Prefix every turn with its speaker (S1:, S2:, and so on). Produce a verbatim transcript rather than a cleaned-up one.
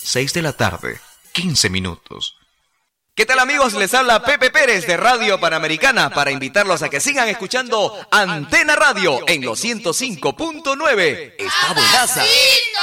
S1: seis de la tarde, quince minutos.
S2: ¿Qué tal, amigos? Les habla Pepe Pérez de Radio Panamericana para invitarlos a que sigan escuchando Antena Radio en los ciento cinco punto nueve. ¡Está buenaza!